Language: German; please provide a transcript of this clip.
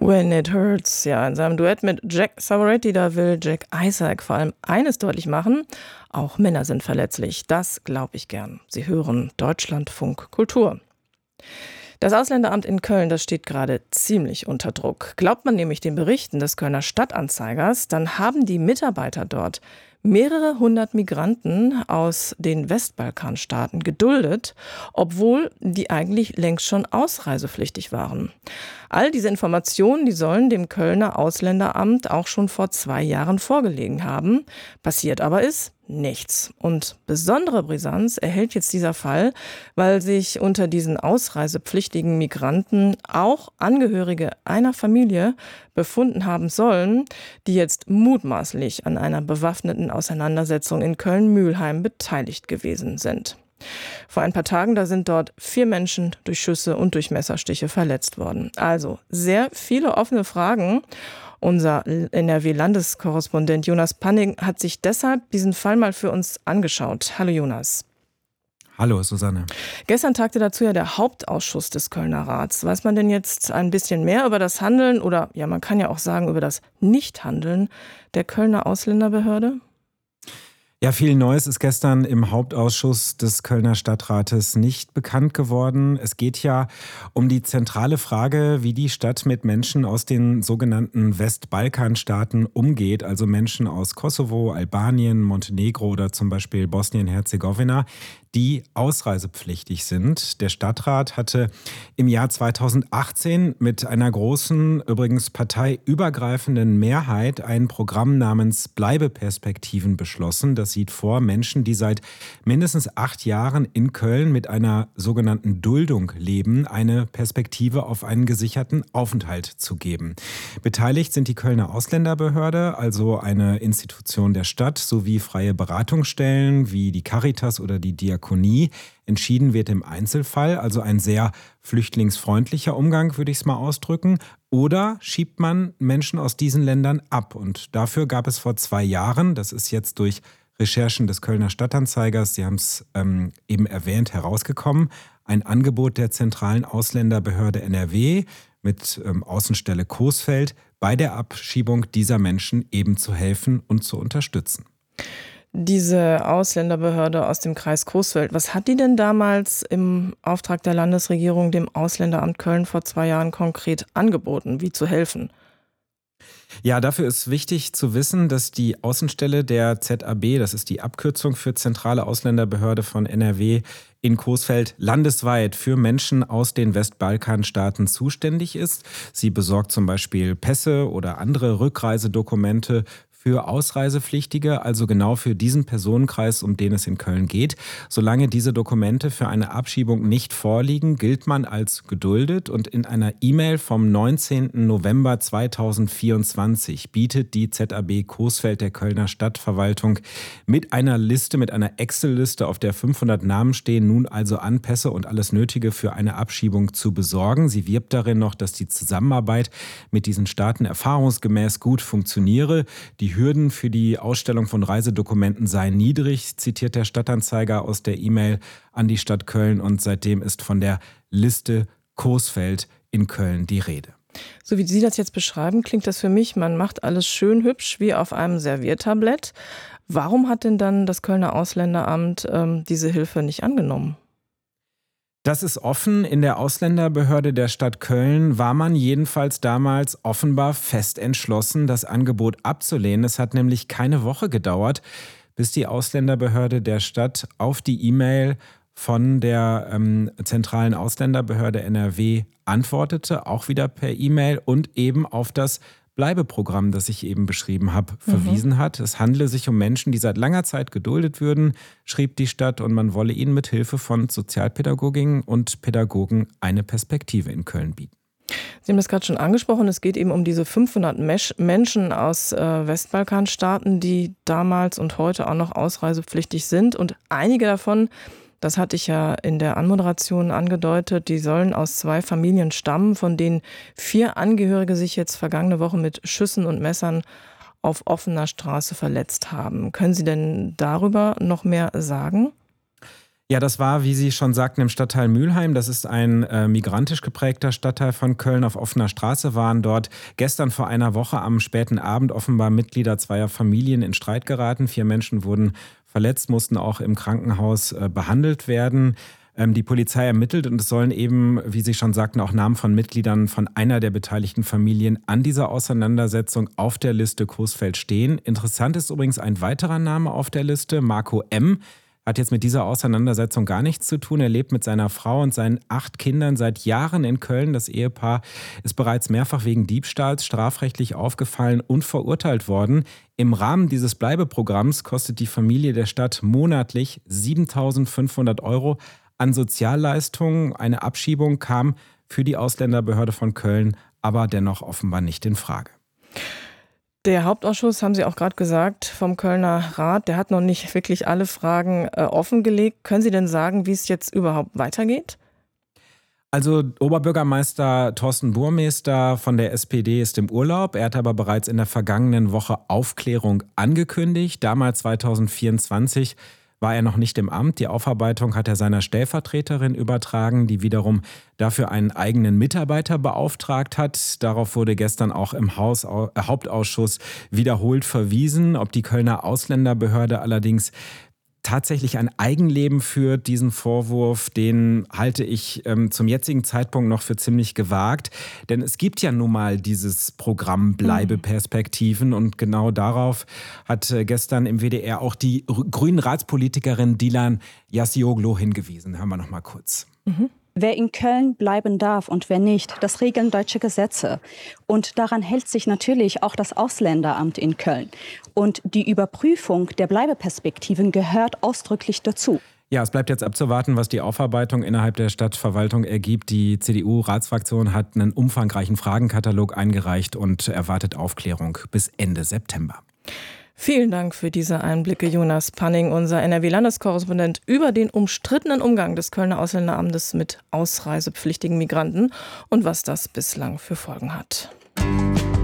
When It Hurts, ja, in seinem Duett mit Jack Savoretti, da will Jack Isaac vor allem eines deutlich machen: Auch Männer sind verletzlich. Das glaube ich gern. Sie hören Deutschlandfunk Kultur. Das Ausländeramt in Köln, das steht gerade ziemlich unter Druck. Glaubt man nämlich den Berichten des Kölner Stadtanzeigers, dann haben die Mitarbeiter dort mehrere hundert Migranten aus den Westbalkanstaaten geduldet, obwohl die eigentlich längst schon ausreisepflichtig waren. All diese Informationen, die sollen dem Kölner Ausländeramt auch schon vor 2 Jahren vorgelegen haben. Passiert aber ist nichts. Und besondere Brisanz erhält jetzt dieser Fall, weil sich unter diesen ausreisepflichtigen Migranten auch Angehörige einer Familie befunden haben sollen, die jetzt mutmaßlich an einer bewaffneten Auseinandersetzung in Köln-Mülheim beteiligt gewesen sind. Vor ein paar Tagen, da sind dort 4 Menschen durch Schüsse und durch Messerstiche verletzt worden. Also sehr viele offene Fragen. Unser NRW-Landeskorrespondent Jonas Panning hat sich deshalb diesen Fall mal für uns angeschaut. Hallo Jonas. Hallo Susanne. Gestern tagte dazu ja der Hauptausschuss des Kölner Rats. Weiß man denn jetzt ein bisschen mehr über das Handeln oder, ja, man kann ja auch sagen, über das Nichthandeln der Kölner Ausländerbehörde? Ja, viel Neues ist gestern im Hauptausschuss des Kölner Stadtrates nicht bekannt geworden. Es geht ja um die zentrale Frage, wie die Stadt mit Menschen aus den sogenannten Westbalkanstaaten umgeht, also Menschen aus Kosovo, Albanien, Montenegro oder zum Beispiel Bosnien-Herzegowina, die ausreisepflichtig sind. Der Stadtrat hatte im Jahr 2018 mit einer großen, übrigens parteiübergreifenden Mehrheit ein Programm namens Bleibeperspektiven beschlossen. Das sieht vor, Menschen, die seit mindestens 8 Jahren in Köln mit einer sogenannten Duldung leben, eine Perspektive auf einen gesicherten Aufenthalt zu geben. Beteiligt sind die Kölner Ausländerbehörde, also eine Institution der Stadt, sowie freie Beratungsstellen wie die Caritas oder die Diakonie. Entschieden wird im Einzelfall, also ein sehr flüchtlingsfreundlicher Umgang, würde ich es mal ausdrücken. Oder schiebt man Menschen aus diesen Ländern ab? Und dafür gab es vor 2 Jahren, das ist jetzt durch Recherchen des Kölner Stadtanzeigers, Sie haben es eben erwähnt, herausgekommen, ein Angebot der zentralen Ausländerbehörde NRW mit Außenstelle Coesfeld, bei der Abschiebung dieser Menschen eben zu helfen und zu unterstützen. Diese Ausländerbehörde aus dem Kreis Coesfeld, was hat die denn damals im Auftrag der Landesregierung dem Ausländeramt Köln vor 2 Jahren konkret angeboten, wie zu helfen? Ja, dafür ist wichtig zu wissen, dass die Außenstelle der ZAB, das ist die Abkürzung für Zentrale Ausländerbehörde von NRW, in Coesfeld landesweit für Menschen aus den Westbalkanstaaten zuständig ist. Sie besorgt zum Beispiel Pässe oder andere Rückreisedokumente für Ausreisepflichtige, also genau für diesen Personenkreis, um den es in Köln geht. Solange diese Dokumente für eine Abschiebung nicht vorliegen, gilt man als geduldet. Und in einer E-Mail vom 19. November 2024 bietet die ZAB Coesfeld der Kölner Stadtverwaltung mit einer Liste, mit einer Excel-Liste, auf der 500 Namen stehen, nun also an, Pässe und alles Nötige für eine Abschiebung zu besorgen. Sie wirbt darin noch, dass die Zusammenarbeit mit diesen Staaten erfahrungsgemäß gut funktioniere. Die Hürden für die Ausstellung von Reisedokumenten seien niedrig, zitiert der Stadtanzeiger aus der E-Mail an die Stadt Köln, und seitdem ist von der Liste Coesfeld in Köln die Rede. So wie Sie das jetzt beschreiben, klingt das für mich, man macht alles schön hübsch wie auf einem Serviertablett. Warum hat denn dann das Kölner Ausländeramt diese Hilfe nicht angenommen? Das ist offen. In der Ausländerbehörde der Stadt Köln war man jedenfalls damals offenbar fest entschlossen, das Angebot abzulehnen. Es hat nämlich keine Woche gedauert, bis die Ausländerbehörde der Stadt auf die E-Mail von der zentralen Ausländerbehörde NRW antwortete, auch wieder per E-Mail, und eben auf das Bleibeprogramm, das ich eben beschrieben habe, verwiesen hat. Es handle sich um Menschen, die seit langer Zeit geduldet würden, schrieb die Stadt, und man wolle ihnen mit Hilfe von Sozialpädagoginnen und Pädagogen eine Perspektive in Köln bieten. Sie haben das gerade schon angesprochen, es geht eben um diese 500 Menschen aus Westbalkanstaaten, die damals und heute auch noch ausreisepflichtig sind, und einige davon, das hatte ich ja in der Anmoderation angedeutet, die sollen aus 2 Familien stammen, von denen 4 Angehörige sich jetzt vergangene Woche mit Schüssen und Messern auf offener Straße verletzt haben. Können Sie denn darüber noch mehr sagen? Ja, das war, wie Sie schon sagten, im Stadtteil Mülheim. Das ist ein migrantisch geprägter Stadtteil von Köln. Auf offener Straße waren dort gestern vor einer Woche am späten Abend offenbar Mitglieder zweier Familien in Streit geraten. 4 Menschen wurden verletzt, mussten auch im Krankenhaus behandelt werden. Die Polizei ermittelt und es sollen eben, wie Sie schon sagten, auch Namen von Mitgliedern von einer der beteiligten Familien an dieser Auseinandersetzung auf der Liste Coesfeld stehen. Interessant ist übrigens ein weiterer Name auf der Liste, Marco M., hat jetzt mit dieser Auseinandersetzung gar nichts zu tun. Er lebt mit seiner Frau und seinen 8 Kindern seit Jahren in Köln. Das Ehepaar ist bereits mehrfach wegen Diebstahls strafrechtlich aufgefallen und verurteilt worden. Im Rahmen dieses Bleibeprogramms kostet die Familie der Stadt monatlich 7.500 € an Sozialleistungen. Eine Abschiebung kam für die Ausländerbehörde von Köln aber dennoch offenbar nicht in Frage. Der Hauptausschuss, haben Sie auch gerade gesagt, vom Kölner Rat, der hat noch nicht wirklich alle Fragen offengelegt. Können Sie denn sagen, wie es jetzt überhaupt weitergeht? Also Oberbürgermeister Thorsten Burmester von der SPD ist im Urlaub. Er hat aber bereits in der vergangenen Woche Aufklärung angekündigt. Damals 2024 war er noch nicht im Amt. Die Aufarbeitung hat er seiner Stellvertreterin übertragen, die wiederum dafür einen eigenen Mitarbeiter beauftragt hat. Darauf wurde gestern auch im Hauptausschuss wiederholt verwiesen. Ob die Kölner Ausländerbehörde allerdings tatsächlich ein Eigenleben führt, diesen Vorwurf, den halte ich zum jetzigen Zeitpunkt noch für ziemlich gewagt. Denn es gibt ja nun mal dieses Programm Bleibeperspektiven und genau darauf hat gestern im WDR auch die grünen Ratspolitikerin Dilan Yassioglu hingewiesen. Hören wir noch mal kurz. Wer in Köln bleiben darf und wer nicht, das regeln deutsche Gesetze. Und daran hält sich natürlich auch das Ausländeramt in Köln. Und die Überprüfung der Bleibeperspektiven gehört ausdrücklich dazu. Ja, es bleibt jetzt abzuwarten, was die Aufarbeitung innerhalb der Stadtverwaltung ergibt. Die CDU-Ratsfraktion hat einen umfangreichen Fragenkatalog eingereicht und erwartet Aufklärung bis Ende September. Vielen Dank für diese Einblicke, Jonas Panning, unser NRW-Landeskorrespondent, über den umstrittenen Umgang des Kölner Ausländeramtes mit ausreisepflichtigen Migranten und was das bislang für Folgen hat.